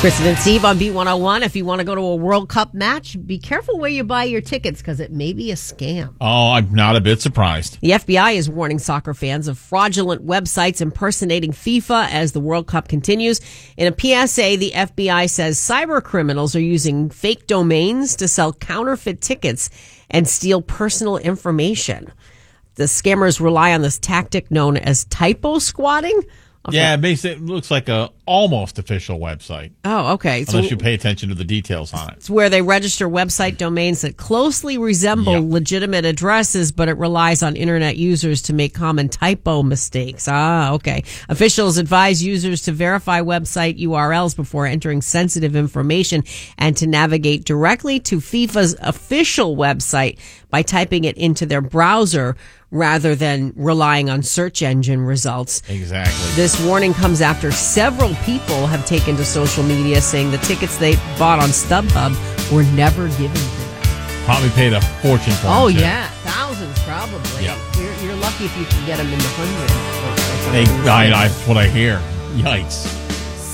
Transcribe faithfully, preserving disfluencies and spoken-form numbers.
Kristen and Steve on B one oh one. If you want to go to a World Cup match, be careful where you buy your tickets because it may be a scam. Oh, I'm not a bit surprised. The F B I is warning soccer fans of fraudulent websites impersonating FIFA as the World Cup continues. In a P S A, the F B I says cyber criminals are using fake domains to sell counterfeit tickets and steal personal information. The scammers rely on this tactic known as typo squatting. Okay. Yeah, it, makes it looks like a almost official website. Oh, okay. Unless so, you pay attention to the details on it. It's where they register website domains that closely resemble Yep. legitimate addresses, but it relies on internet users to make common typo mistakes. Ah, okay. Officials advise users to verify website U R Ls before entering sensitive information and to navigate directly to FIFA's official website by typing it into their browser rather than relying on search engine results. Exactly. This warning comes after several people have taken to social media saying the tickets they bought on StubHub were never given to them. Probably paid a fortune for Oh, them, too. yeah. Thousands, probably. Yep. You're, you're lucky if you can get them in the hundreds. or- or They, something. I, I, that's what I hear. Yikes.